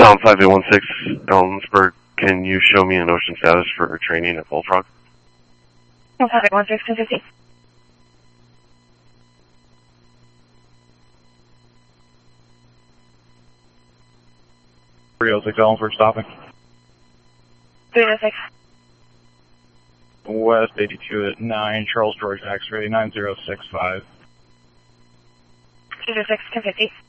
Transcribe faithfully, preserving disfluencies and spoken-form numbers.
Tom five eight one six, Ellensburg, can you show me an ocean status for training at Bullfrog? Tom five eight one six, ten fifty. three oh six Ellensburg stopping. three oh six. West eighty-two at nine, Charles George X-ray nine zero six five. two oh six, ten fifty.